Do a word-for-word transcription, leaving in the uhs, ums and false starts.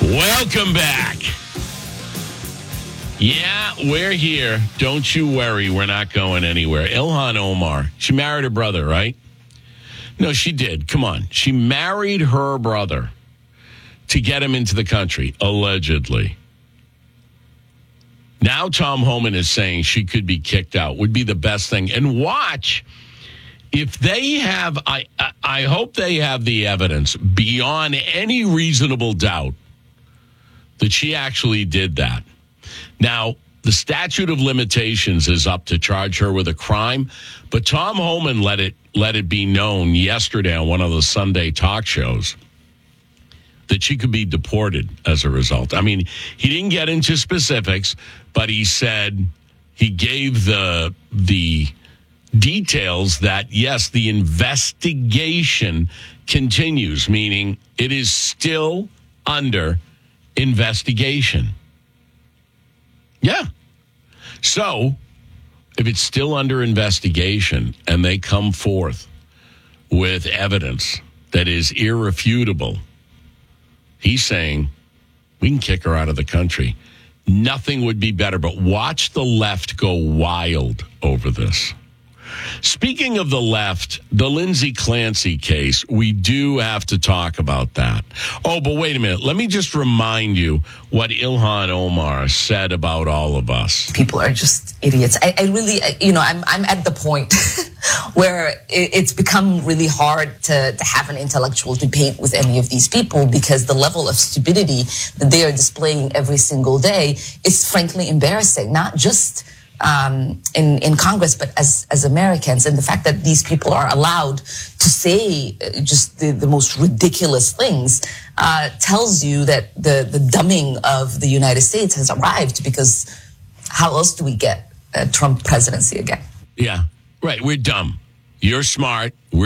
Welcome back. Yeah, we're here. Don't you worry. We're not going anywhere. Ilhan Omar. She married her brother, right? No, she did. Come on. She married her brother to get him into the country, allegedly. Now Tom Homan is saying she could be kicked out. Would be the best thing. And watch, if they have, I, I hope they have the evidence beyond any reasonable doubt that she actually did that. Now, the statute of limitations is up to charge her with a crime, but Tom Homan let it let it be known yesterday on one of the Sunday talk shows that she could be deported as a result. I mean, he didn't get into specifics, but he said he gave the the details that, yes, the investigation continues, meaning it is still under investigation. Yeah. So, if it's still under investigation and they come forth with evidence that is irrefutable, he's saying we can kick her out of the country. Nothing would be better, but watch the left go wild over this. Speaking of the left, the Lindsay Clancy case, we do have to talk about that. Oh, but wait a minute. Let me just remind you what Ilhan Omar said about all of us. People are just idiots. I, I really, you know, I'm I'm at the point where it, it's become really hard to, to have an intellectual debate with any of these people because the level of stupidity that they are displaying every single day is frankly embarrassing, not just Um, in, in Congress, but as, as Americans. And the fact that these people are allowed to say just the, the most ridiculous things uh, tells you that the, the dumbing of the United States has arrived, because how else do we get a Trump presidency again? Yeah, right. We're dumb. You're smart. We're